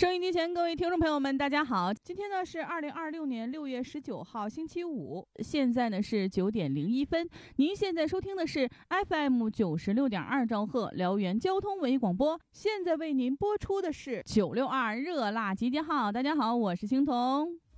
收音机前各位听众朋友们大家好，今天呢是2026年6月19号星期五，现在呢是9点01分。您现在收听的是 FM 96.2兆赫辽源交通文艺广播，现在为您播出的是962热辣集结号。大家好，我是青铜。